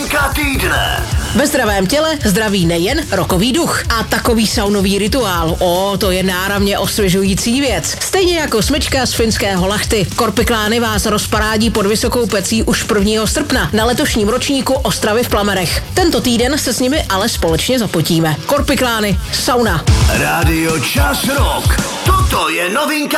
Novinka týdne. Ve zdravém těle zdraví nejen rokový duch. A takový saunový rituál, to je náramně osvěžující věc. Stejně jako smyčka z finského Lahty. Korpiklány vás rozparádí pod vysokou pecí už 1. srpna na letošním ročníku Ostravy v Plamerech. Tento týden se s nimi ale společně zapotíme. Korpiklány, sauna. Rádio Čas Rock. Toto je novinka